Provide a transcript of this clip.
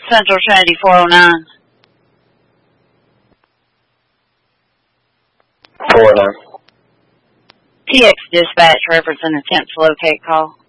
Central Trinity 409. 409. TX dispatch reference an attempt to locate call.